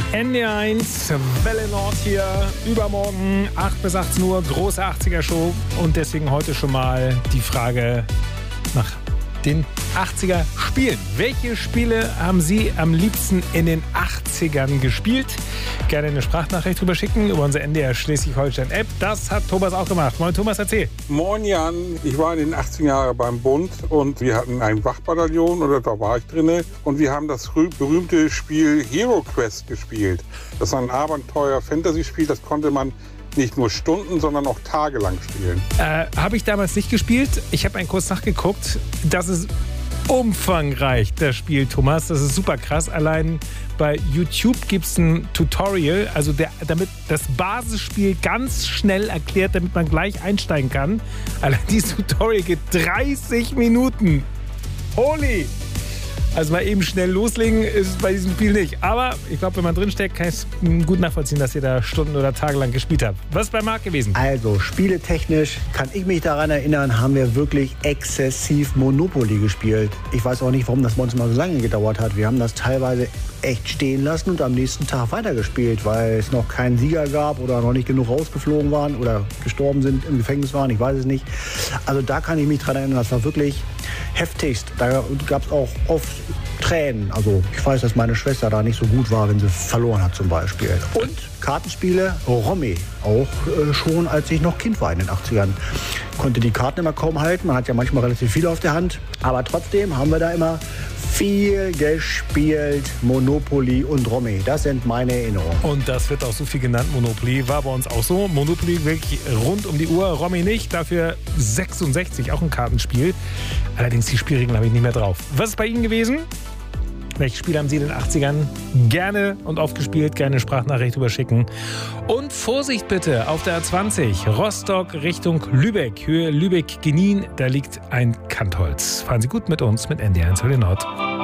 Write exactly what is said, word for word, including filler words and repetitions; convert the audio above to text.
N D R eins, Welle Nord hier, übermorgen acht bis achtzehn Uhr, große achtziger-Show. Und deswegen heute schon mal die Frage nach den achtziger-Spielen. Welche Spiele haben Sie am liebsten in den achtzigern gespielt? Gerne eine Sprachnachricht drüber schicken über unsere N D R Schleswig-Holstein-App. Das hat Thomas auch gemacht. Moin Thomas, erzähl. Moin Jan, ich war in den achtziger Jahren beim Bund und wir hatten ein Wachbataillon, oder da war ich drinne, und wir haben das berühmte Spiel Hero Quest gespielt. Das war ein Abenteuer-Fantasy-Spiel, das konnte man nicht nur Stunden, sondern auch tagelang spielen. Äh, habe ich damals nicht gespielt. Ich habe einen Kurs nachgeguckt. Das ist umfangreich, das Spiel, Thomas. Das ist super krass. Allein bei YouTube gibt es ein Tutorial, also der, damit das Basisspiel ganz schnell erklärt, damit man gleich einsteigen kann. Allein dieses Tutorial geht dreißig Minuten. Holy! Also mal eben schnell loslegen ist es bei diesem Spiel nicht. Aber ich glaube, wenn man drinsteckt, kann ich es gut nachvollziehen, dass ihr da Stunden oder Tage lang gespielt habt. Was ist bei Marc gewesen? Also, spieletechnisch kann ich mich daran erinnern, haben wir wirklich exzessiv Monopoly gespielt. Ich weiß auch nicht, warum das bei uns mal so lange gedauert hat. Wir haben das teilweise echt stehen lassen und am nächsten Tag weitergespielt, weil es noch keinen Sieger gab oder noch nicht genug rausgeflogen waren oder gestorben sind, im Gefängnis waren, ich weiß es nicht. Also da kann ich mich dran erinnern, das war wirklich heftigst. Da gab es auch oft Tränen. Also ich weiß, dass meine Schwester da nicht so gut war, wenn sie verloren hat zum Beispiel. Und Kartenspiele, Romy, auch äh, schon als ich noch Kind war in den achtzigern. Konnte die Karten immer kaum halten, man hat ja manchmal relativ viele auf der Hand, aber trotzdem haben wir da immer viel gespielt, Monopoly und Romy. Das sind meine Erinnerungen. Und das wird auch so viel genannt, Monopoly. War bei uns auch so. Monopoly wirklich rund um die Uhr, Romy nicht. Dafür sechsundsechzig, auch ein Kartenspiel. Allerdings die Spielregeln habe ich nicht mehr drauf. Was ist bei Ihnen gewesen? Welche Spiele haben Sie in den achtzigern gerne und oft gespielt? Gerne eine Sprachnachricht überschicken. Und Vorsicht bitte auf der A zwanzig, Rostock Richtung Lübeck, Höhe Lübeck-Genin. Da liegt ein Kantholz. Fahren Sie gut mit uns mit N D R eins Welle Nord.